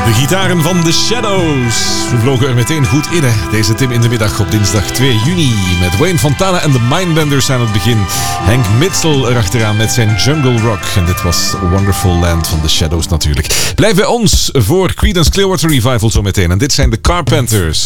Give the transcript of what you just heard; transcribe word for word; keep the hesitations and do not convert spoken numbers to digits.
De gitaren van The Shadows. We vlogen er meteen goed in, hè. Deze Tim in de middag op dinsdag twee juni. Met Wayne Fontana en de Mindbenders aan het begin. Henk Mitsel erachteraan met zijn Jungle Rock. En dit was Wonderful Land van The Shadows natuurlijk. Blijf bij ons voor Creedence Clearwater Revival zometeen. En dit zijn de Carpenters.